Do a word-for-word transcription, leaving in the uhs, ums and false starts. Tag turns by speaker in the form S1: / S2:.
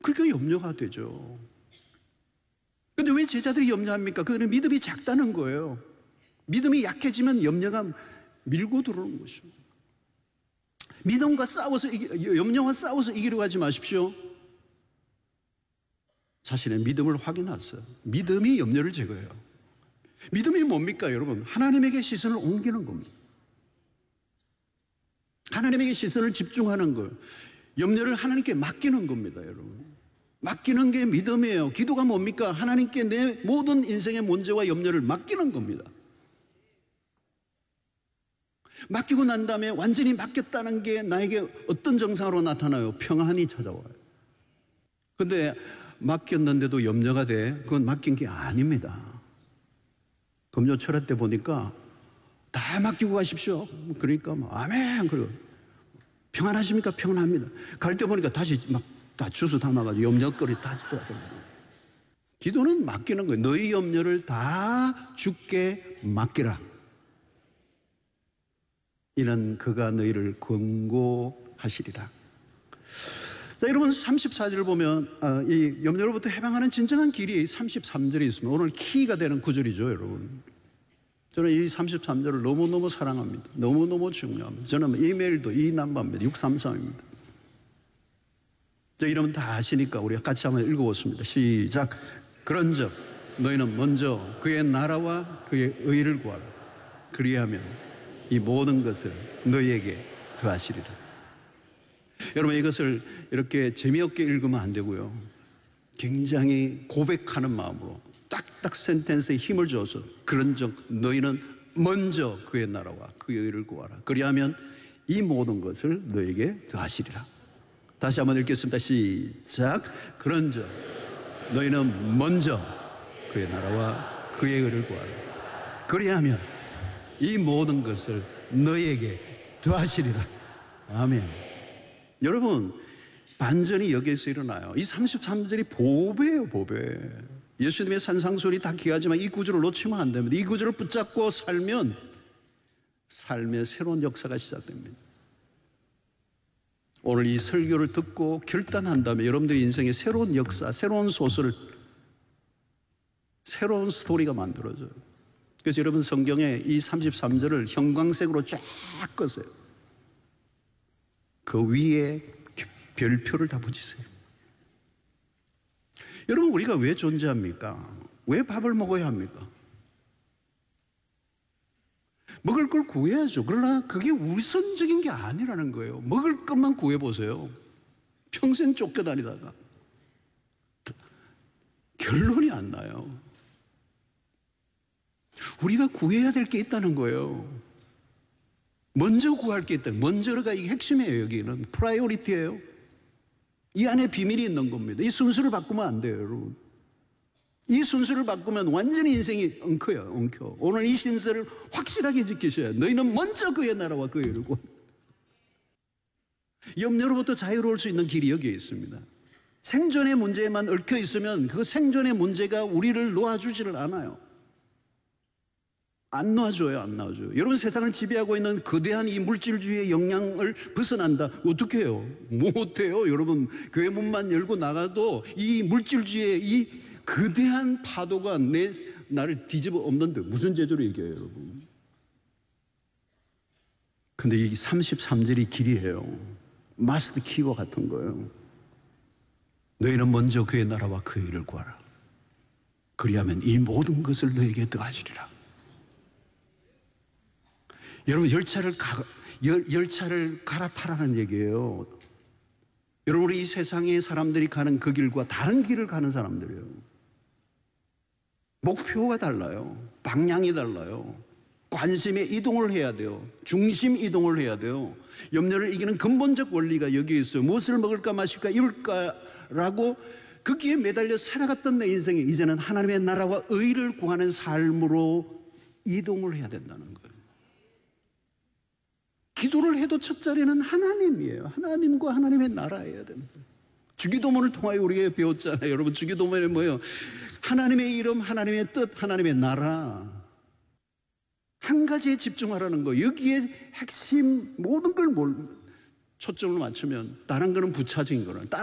S1: 그러니까 염려가 되죠. 근데 왜 제자들이 염려합니까? 그들은 믿음이 작다는 거예요. 믿음이 약해지면 염려가 밀고 들어오는 것입니다. 믿음과 싸워서, 이기, 염려와 싸워서 이기려고 하지 마십시오. 자신의 믿음을 확인하세요. 믿음이 염려를 제거해요. 믿음이 뭡니까, 여러분? 하나님에게 시선을 옮기는 겁니다. 하나님에게 시선을 집중하는 거예요. 염려를 하나님께 맡기는 겁니다, 여러분. 맡기는 게 믿음이에요. 기도가 뭡니까? 하나님께 내 모든 인생의 문제와 염려를 맡기는 겁니다. 맡기고 난 다음에 완전히 맡겼다는 게 나에게 어떤 정상으로 나타나요? 평안이 찾아와요. 근데 맡겼는데도 염려가 돼? 그건 맡긴 게 아닙니다. 금요 철학 때 보니까 다 맡기고 가십시오. 그러니까 뭐 아멘. 그리고 평안하십니까? 평안합니다. 갈 때 보니까 다시 막 다 주스 담아가지고 염려거리 다 쓰더라고요. 기도는 맡기는 거예요. 너희 염려를 다 주께 맡기라. 이는 그가 너희를 권고하시리라. 자, 여러분 삼십사 절을 보면 아, 이 염려로부터 해방하는 진정한 길이 삼십삼 절에 있습니다. 오늘 키가 되는 구절이죠, 여러분. 저는 이 삼십삼 절을 너무너무 사랑합니다. 너무너무 중요합니다. 저는 이메일도 이 남바입니다. 육삼삼입니다. 자, 이러면 다 아시니까 우리가 같이 한번 읽어보겠습니다. 시작. 그런즉 너희는 먼저 그의 나라와 그의 의를 구하라. 그리하면 이 모든 것을 너희에게 더하시리라. 여러분, 이것을 이렇게 재미없게 읽으면 안 되고요. 굉장히 고백하는 마음으로 딱딱 센텐스에 힘을 줘서 그런즉 너희는 먼저 그의 나라와 그의 의를 구하라. 그리하면 이 모든 것을 너희에게 더하시리라. 다시 한번 읽겠습니다. 시작. 그런즉 너희는 먼저 그의 나라와 그의 의를 구하라. 그리하면 이 모든 것을 너희에게 더하시리라. 아멘. 여러분, 반전이 여기에서 일어나요. 이 삼십삼 절이 보배예요, 보배. 예수님의 산상수훈이 다 귀하지만 이 구절을 놓치면 안 됩니다. 이 구절을 붙잡고 살면 삶의 새로운 역사가 시작됩니다. 오늘 이 설교를 듣고 결단한 다음에 여러분들의 인생에 새로운 역사, 새로운 소설, 새로운 스토리가 만들어져요. 그래서 여러분 성경에 이 삼십삼 절을 형광색으로 쫙 껐어요. 그 위에 별표를 다 붙이세요. 여러분, 우리가 왜 존재합니까? 왜 밥을 먹어야 합니까? 먹을 걸 구해야죠. 그러나 그게 우선적인 게 아니라는 거예요. 먹을 것만 구해보세요. 평생 쫓겨다니다가 결론이 안 나요. 우리가 구해야 될 게 있다는 거예요. 먼저 구할 게 있다. 먼저가 이게 핵심이에요. 여기는 프라이오리티예요. 이 안에 비밀이 있는 겁니다. 이 순서를 바꾸면 안 돼요, 여러분. 이 순서를 바꾸면 완전히 인생이 엉켜요, 엉켜. 오늘 이 신서를 확실하게 지키셔야 해요. 너희는 먼저 그의 나라와 그의 의를 구하라. 염려로부터 자유로울 수 있는 길이 여기에 있습니다. 생존의 문제에만 얽혀 있으면 그 생존의 문제가 우리를 놓아주지를 않아요. 안 놔줘요, 안 놔줘요. 여러분, 세상을 지배하고 있는 거대한 이 물질주의의 영향을 벗어난다. 어떻게 해요? 못해요. 여러분, 교회 문만 열고 나가도 이 물질주의의 이 거대한 파도가 내, 나를 뒤집어 엎는데 무슨 제대로 이겨요, 여러분? 근데 이 삼십삼 절이 길이에요. 마스터 키와 같은 거예요. 너희는 먼저 그의 나라와 그의 의를 구하라. 그리하면 이 모든 것을 너에게 더하시리라. 여러분, 열차를 가, 열, 열차를 갈아타라는 얘기예요. 여러분, 우리 이 세상의 사람들이 가는 그 길과 다른 길을 가는 사람들이에요. 목표가 달라요. 방향이 달라요. 관심의 이동을 해야 돼요. 중심 이동을 해야 돼요. 염려를 이기는 근본적 원리가 여기에 있어요. 무엇을 먹을까 마실까 입을까라고 거기에 매달려 살아갔던 내 인생에 이제는 하나님의 나라와 의를 구하는 삶으로 이동을 해야 된다는 거예요. 기도를 해도 첫 자리는 하나님이에요. 하나님과 하나님의 나라여야 됩니다. 주기도문을 통하여 우리가 배웠잖아요. 여러분, 주기도문이 뭐예요? 하나님의 이름, 하나님의 뜻, 하나님의 나라. 한 가지에 집중하라는 거. 여기에 핵심 모든 걸 뭘 초점을 맞추면 다른 거는 부차적인 거는.